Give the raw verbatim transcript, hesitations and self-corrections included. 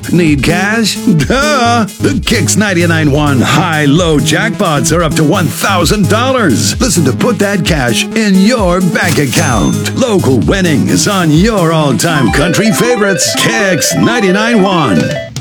Need cash? Duh! The Kicks ninety-nine one high-low jackpots are up to one thousand dollars. Listen to Put That Cash in Your Bank Account. Local winnings on your all-time country favorites. Kicks ninety-nine one.